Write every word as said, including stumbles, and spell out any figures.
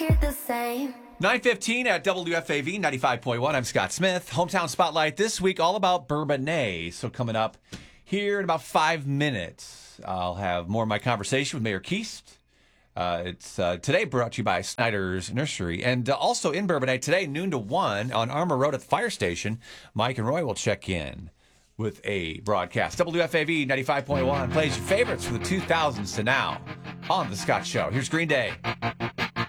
it the same. nine fifteen at W F A V ninety-five point one. I'm Scott Smith. Hometown Spotlight this week, all about Bourbonnais. So coming up here in about five minutes, I'll have more of my conversation with Mayor Keast. Uh, it's uh, today brought to you by Snyder's Nursery. And uh, also in Bourbonnais today, noon to one on Armour Road at the fire station, Mike and Roy will check in with a broadcast. W F A V ninety-five point one plays your favorites from the two thousands to now on The Scott Show. Here's Green Day.